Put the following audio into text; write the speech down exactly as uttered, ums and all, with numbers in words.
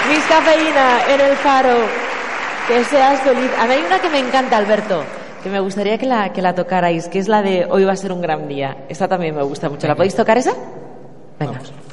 Miss Cafeína en el Faro. Que seas feliz. A mí hay una que me encanta, Alberto, que me gustaría que la, que la tocarais, que es la de Hoy va a ser un gran día. Esta también me gusta mucho. ¿La podéis tocar esa? Venga. Vamos.